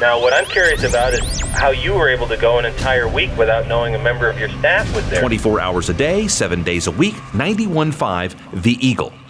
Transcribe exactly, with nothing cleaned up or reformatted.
Now, what I'm curious about is how you were able to go an entire week without knowing a member of your staff was there. twenty-four hours a day, seven days a week, ninety-one point five The Eagle.